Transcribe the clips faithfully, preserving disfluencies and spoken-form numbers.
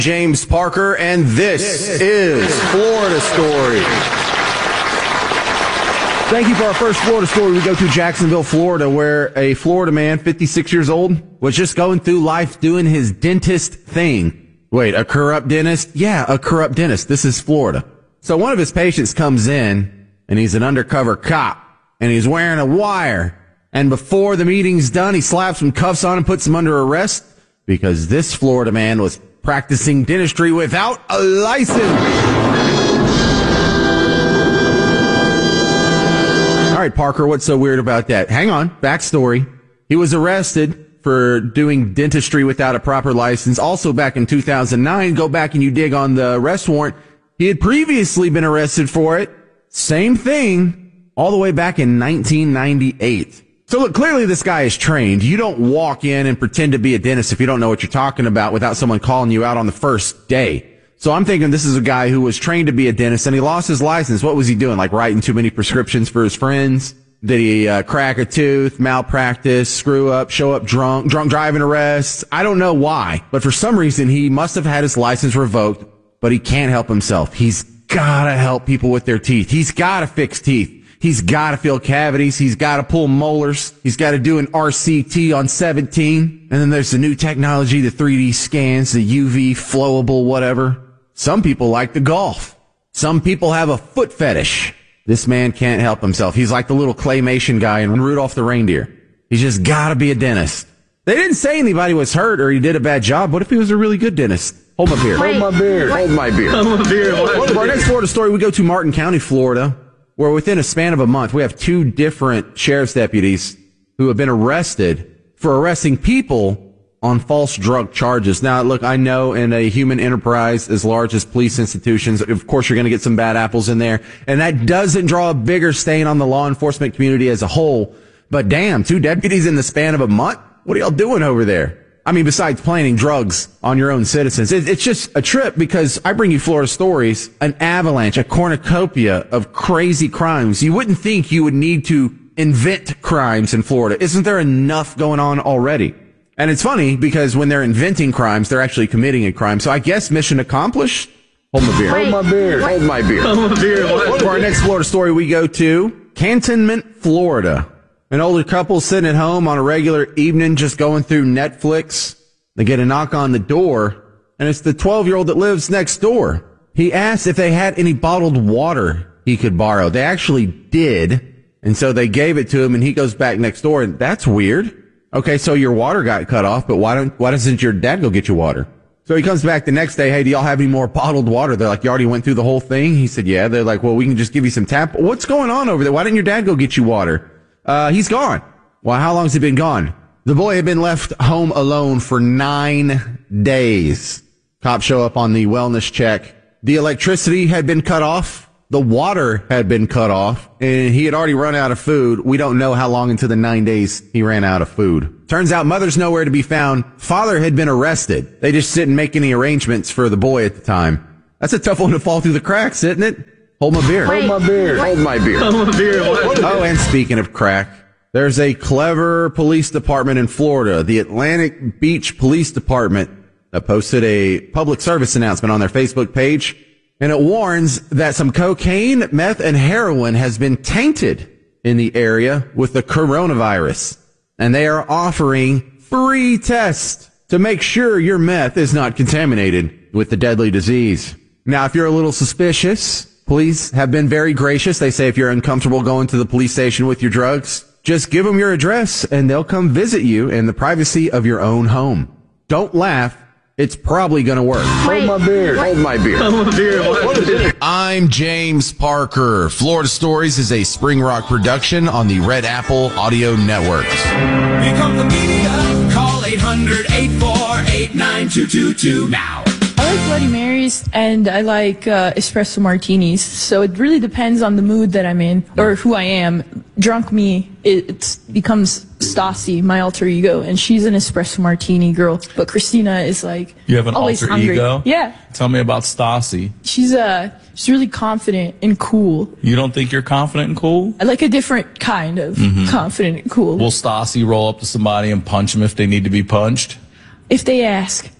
James Parker, and this, this is Florida Story. Thank you for our first Florida story. We go to Jacksonville, Florida, where a Florida man, fifty-six years old, was just going through life doing his dentist thing. Wait, a corrupt dentist? Yeah, a corrupt dentist. This is Florida. So one of his patients comes in, and he's an undercover cop, and he's wearing a wire. And before the meeting's done, he slaps some cuffs on and puts him under arrest because this Florida man was practicing dentistry without a license. All right, Parker, what's so weird about that? Hang on, backstory. He was arrested for doing dentistry without a proper license. Also back in two thousand nine, go back and you dig on the arrest warrant. He had previously been arrested for it. Same thing, all the way back in nineteen ninety-eight. So look, clearly this guy is trained. You don't walk in and pretend to be a dentist if you don't know what you're talking about without someone calling you out on the first day. So I'm thinking this is a guy who was trained to be a dentist and he lost his license. What was he doing? Like writing too many prescriptions for his friends? Did he uh, crack a tooth, malpractice, screw up, show up drunk, drunk driving arrests? I don't know why, but for some reason he must have had his license revoked, but he can't help himself. He's gotta help people with their teeth. He's gotta fix teeth. He's got to fill cavities. He's got to pull molars. He's got to do an R C T on seventeen. And then there's the new technology, the three D scans, the U V flowable whatever. Some people like to golf. Some people have a foot fetish. This man can't help himself. He's like the little claymation guy in Rudolph the Reindeer. He's just got to be a dentist. They didn't say anybody was hurt or he did a bad job. What if he was a really good dentist? Hold my beer. Hold my beer. Hold my beer. Hold my beer. For our next Florida story, we go to Martin County, Florida, where within a span of a month, we have two different sheriff's deputies who have been arrested for arresting people on false drug charges. Now, look, I know in a human enterprise as large as police institutions, of course, you're going to get some bad apples in there. And that doesn't draw a bigger stain on the law enforcement community as a whole. But damn, two deputies in the span of a month? What are y'all doing over there? I mean, besides planting drugs on your own citizens, it, it's just a trip because I bring you Florida stories, an avalanche, a cornucopia of crazy crimes. You wouldn't think you would need to invent crimes in Florida. Isn't there enough going on already? And it's funny because when they're inventing crimes, they're actually committing a crime. So I guess mission accomplished. Hold my beer. Hold my beer. Hold my beer. Hold my beer. For our next Florida story, we go to Cantonment, Florida. An older couple sitting at home on a regular evening just going through Netflix. They get a knock on the door, and it's the twelve-year-old that lives next door. He asked if they had any bottled water he could borrow. They actually did, and so they gave it to him, and he goes back next door, and that's weird. Okay, so your water got cut off, but why don't why doesn't your dad go get you water? So he comes back the next day, hey, do y'all have any more bottled water? They're like, you already went through the whole thing? He said, yeah. They're like, well, we can just give you some tap. What's going on over there? Why didn't your dad go get you water? Uh, he's gone. Well, how long has he been gone? The boy had been left home alone for nine days. Cops show up on the wellness check. The electricity had been cut off. The water had been cut off. And he had already run out of food. We don't know how long into the nine days he ran out of food. Turns out mother's nowhere to be found. Father had been arrested. They just didn't make any arrangements for the boy at the time. That's a tough one to fall through the cracks, isn't it? Hold my beer. Hold my beer. Hold my beer. Hold my beer. Oh, and speaking of crack, there's a clever police department in Florida, the Atlantic Beach Police Department, that posted a public service announcement on their Facebook page, and it warns that some cocaine, meth, and heroin has been tainted in the area with the coronavirus. And they are offering free tests to make sure your meth is not contaminated with the deadly disease. Now, if you're a little suspicious, police have been very gracious. They say if you're uncomfortable going to the police station with your drugs, just give them your address and they'll come visit you in the privacy of your own home. Don't laugh. It's probably going to work. Hold my beer. Hold my beer. Hold my beer. I'm James Parker. Florida Stories is a Spring Rock production on the Red Apple Audio Networks. Here comes the media. Call eight hundred, eight four eight, nine two two two now. I like Bloody Marys and I like uh, espresso martinis. So it really depends on the mood that I'm in or who I am. Drunk me, it, it becomes Stassi, my alter ego, and she's an espresso martini girl. But Christina is like you have an always alter hungry. ego. Yeah. Tell me about Stassi. She's uh she's really confident and cool. You don't think you're confident and cool? I like a different kind of Mhm. confident and cool. Will Stassi roll up to somebody and punch them if they need to be punched? If they ask.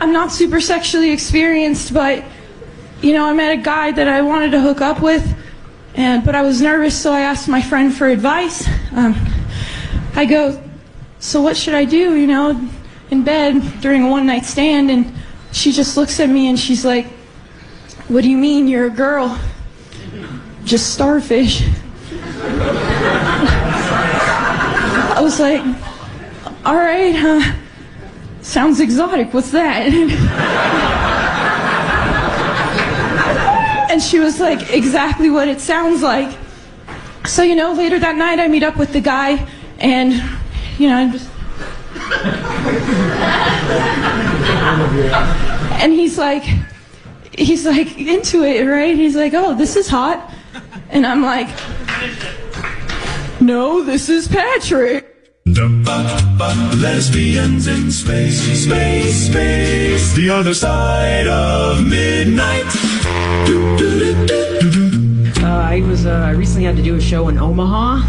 I'm not super sexually experienced, but, you know, I met a guy that I wanted to hook up with, and but I was nervous, so I asked my friend for advice. Um, I go, so what should I do, you know, in bed during a one-night stand? And she just looks at me and she's like, what do you mean, you're a girl? Just starfish. I was like, all right, huh? Sounds exotic, what's that? And she was like, exactly what it sounds like. So, you know, later that night I meet up with the guy, and, you know, I'm just... and he's like, he's like into it, right? He's like, oh, this is hot. And I'm like, no, this is Patrick. Lesbians in space, space, space. The other side of midnight. Do, do, do, do, do, do. Uh, I was. Uh, I recently had to do a show in Omaha.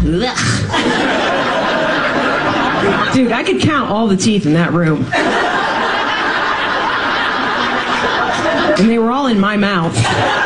Dude, I could count all the teeth in that room, and they were all in my mouth.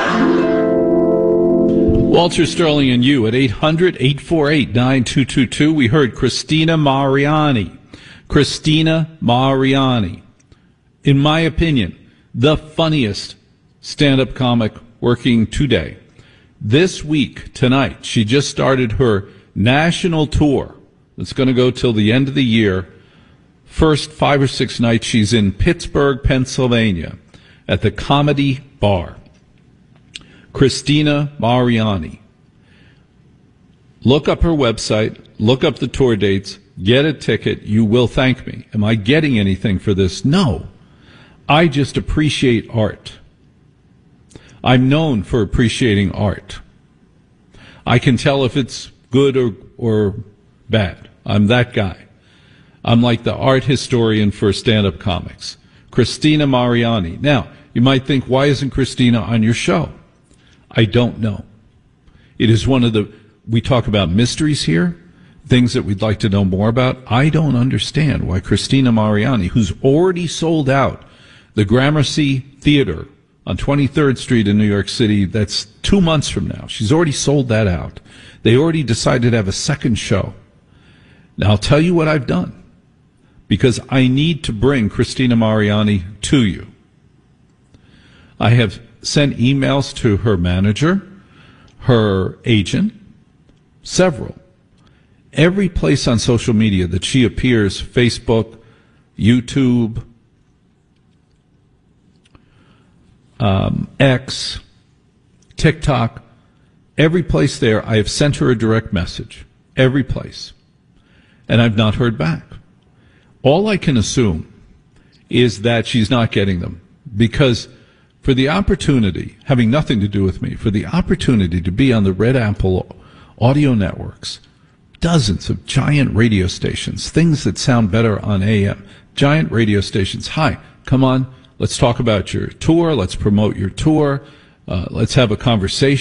Walter Sterling and you at eight hundred, eight four eight, nine two two two. We heard Christina Mariani. Christina Mariani. In my opinion, the funniest stand-up comic working today. This week, tonight, she just started her national tour. It's going to go till the end of the year. First five or six nights, she's in Pittsburgh, Pennsylvania, at the Comedy Bar. Christina Mariani. Look up her website, look up the tour dates, get a ticket. You will thank me. Am I getting anything for this? No. I just appreciate art. I'm known for appreciating art. I can tell if it's good or, or bad. I'm that guy. I'm like the art historian for stand-up comics. Christina Mariani. Now, you might think, why isn't Christina on your show? I don't know. It is one of the, we talk about mysteries here, things that we'd like to know more about. I don't understand why Christina Mariani, who's already sold out the Gramercy Theater on twenty-third Street in New York City, that's two months from now. She's already sold that out. They already decided to have a second show. Now, I'll tell you what I've done, because I need to bring Christina Mariani to you. I have sent emails to her manager, her agent, several. Every place on social media that she appears, Facebook, YouTube, um, X, TikTok, every place there, I have sent her a direct message. Every place. And I've not heard back. All I can assume is that she's not getting them, because for the opportunity, having nothing to do with me, for the opportunity to be on the Red Apple audio networks, dozens of giant radio stations, things that sound better on A M, giant radio stations. Hi, come on, let's talk about your tour, let's promote your tour, uh, let's have a conversation.